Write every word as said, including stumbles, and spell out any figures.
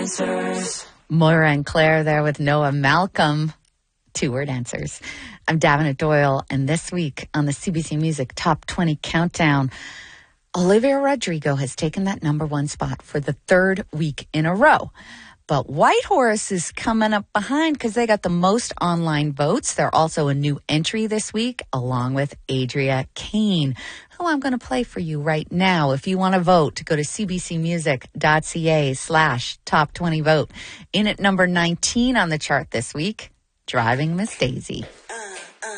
Answers. Moira and Claire there with Noah Malcolm. Two-word answers. I'm Davenant Doyle, and this week on the C B C Music Top twenty Countdown, Olivia Rodrigo has taken that number one spot for the third week in a row. But Whitehorse is coming up behind because they got the most online votes. They're also a new entry this week, along with Adria Kane, who I'm going to play for you right now. If you want to vote, go to cbcmusic.ca slash top 20 vote. In at number nineteen on the chart this week, Driving Miss Daisy.